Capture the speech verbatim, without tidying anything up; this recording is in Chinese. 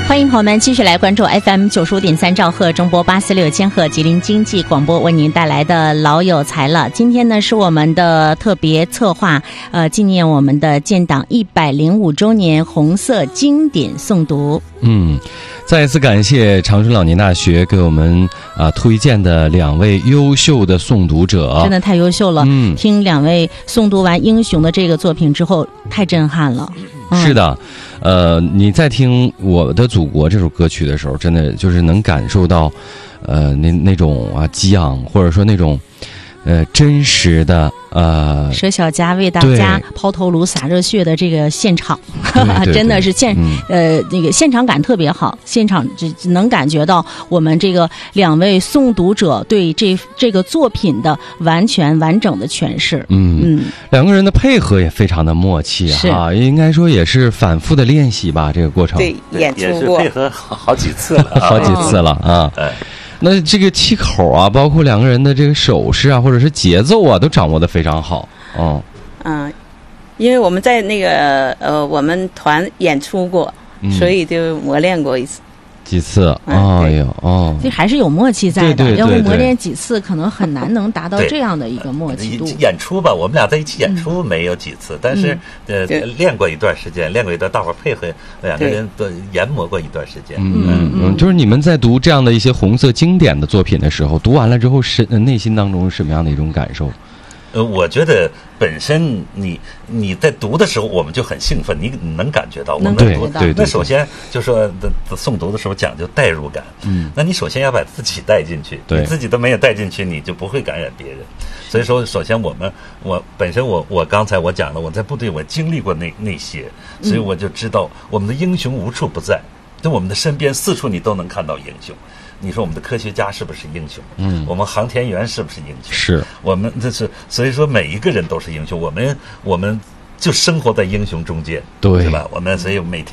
欢迎朋友们继续来关注 F M 九十五点三兆赫中波八四六千赫吉林经济广播为您带来的老有才了。今天呢是我们的特别策划，呃，纪念我们的建党一百零五周年红色经典诵读。 嗯，再一次感谢长春老年大学给我们啊、呃、推荐的两位优秀的诵读者， 真的太优秀了。 嗯， 听两位诵读完《英雄》的这个作品之后，太震撼了。嗯、 是的，呃，你在听《我的祖国》这首歌曲的时候，真的就是能感受到，呃，那那种啊激昂，或者说那种，呃，真实的呃， 佘小佳为大家抛头颅洒热血的这个现场， 对对对真的是现、 嗯、 呃那个现场感特别好，现场只能感觉到我们这个两位诵读者对这这个作品的完全完整的诠释。 嗯嗯，两个人的配合也非常的默契啊，应该说也是反复的练习吧，这个过程。 对，演出过， 也是配合好几次了， 好几次了啊。 哎， 那这个气口啊，包括两个人的这个手势啊，或者是节奏啊，都掌握得非常好。哦， 嗯，因为我们在那个呃，我们团演出过， 嗯、 所以就磨练过一次。 几次，哎呦，哦， 这还是有默契在的。 对对对对， 要不磨练几次，可能很难能达到这样的一个默契度。 演出吧，我们俩在一起演出没有几次，嗯、但是、嗯、呃，练过一段时间，练过一段，大伙儿配合，两个人都研磨过一段时间。 嗯嗯嗯，就是你们在读这样的一些红色经典的作品的时候，读完了之后，是内心当中是什么样的一种感受？ 呃，我觉得本身你你在读的时候，我们就很兴奋，你能感觉到我们读。 对对。 那首先就说诵读的时候讲究代入感， 嗯， 那你首先要把自己带进去， 对， 你自己都没有带进去，你就不会感染别人。所以说，首先我们我本身我我刚才我讲了，我在部队我经历过那那些，所以我就知道我们的英雄无处不在，在我们的身边四处你都能看到英雄。你说我们的科学家是不是英雄？ 嗯， 我们航天员是不是英雄？ 是我们这是，所以说每一个人都是英雄。我们我们就生活在英雄中间， 对， 是吧？我们所以每天。